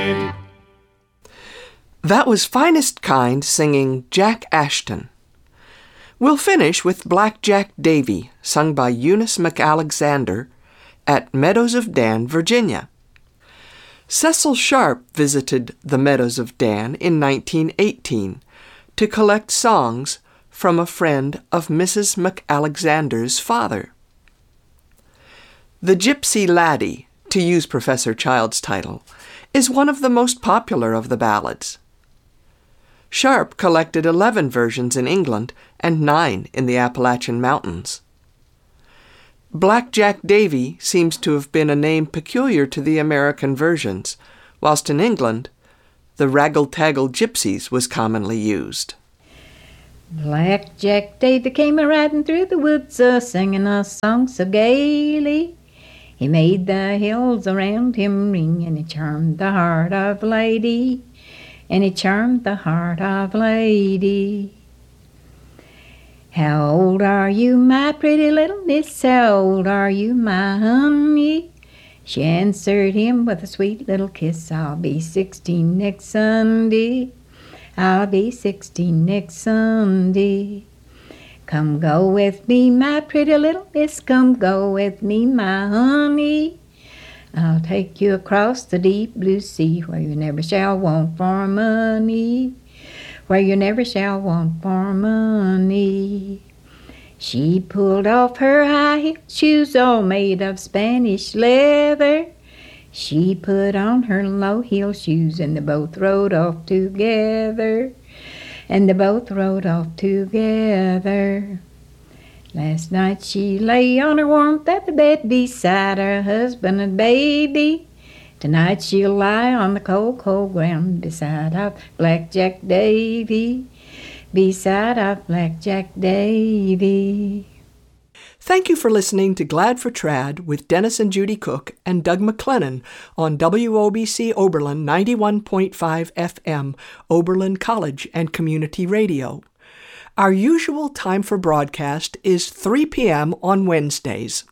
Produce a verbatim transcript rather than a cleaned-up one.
That was Finest Kind singing Jack Ashton. We'll finish with Black Jack Davy, sung by Eunice McAlexander at Meadows of Dan, Virginia. Cecil Sharp visited the Meadows of Dan in nineteen eighteen to collect songs from a friend of Missus McAlexander's father. The Gypsy Laddie, to use Professor Child's title, is one of the most popular of the ballads. Sharp collected eleven versions in England and nine in the Appalachian Mountains. Black Jack Davy seems to have been a name peculiar to the American versions, whilst in England, the Raggle-Taggle Gypsies was commonly used. Black Jack Davy came a-riding through the woods, a-singing a song so gaily. He made the hills around him ring, and he charmed the heart of lady, and he charmed the heart of lady. How old are you, my pretty little miss? How old are you, my honey? She answered him with a sweet little kiss. I'll be sixteen next Sunday. I'll be sixteen next Sunday. Come go with me, my pretty little miss. Come go with me, my honey. I'll take you across the deep blue sea, where you never shall want for money, where you never shall want for money. She pulled off her high-heeled shoes, all made of Spanish leather. She put on her low-heeled shoes, and they both rode off together, and they both rode off together. Last night she lay on her warmth at the bed beside her husband and baby. Tonight she'll lie on the cold, cold ground beside our Black Jack Davy, beside our Black Jack Davy. Thank you for listening to Glad for Trad with Dennis and Judy Cook and Doug McLennan on W O B C Oberlin ninety-one point five F M, Oberlin College and Community Radio. Our usual time for broadcast is three p.m. on Wednesdays.